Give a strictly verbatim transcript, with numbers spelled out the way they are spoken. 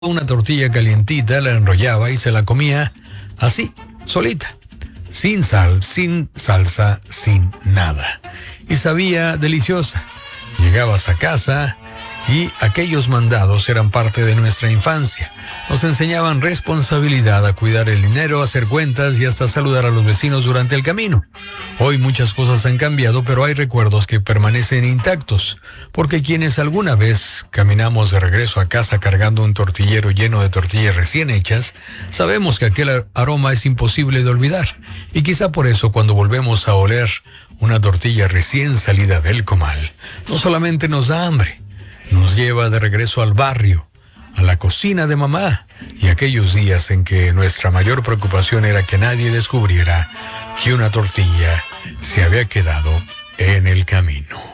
una tortilla calientita, la enrollaba y se la comía así, solita, sin sal, sin salsa, sin nada. Y sabía deliciosa. Llegabas a casa y aquellos mandados eran parte de nuestra infancia. Nos enseñaban responsabilidad, a cuidar el dinero, a hacer cuentas y hasta saludar a los vecinos durante el camino. Hoy muchas cosas han cambiado, pero hay recuerdos que permanecen intactos, porque quienes alguna vez caminamos de regreso a casa cargando un tortillero lleno de tortillas recién hechas, sabemos que aquel aroma es imposible de olvidar. Y quizá por eso cuando volvemos a oler una tortilla recién salida del comal, no solamente nos da hambre, nos lleva de regreso al barrio, a la cocina de mamá, y aquellos días en que nuestra mayor preocupación era que nadie descubriera que una tortilla se había quedado en el camino.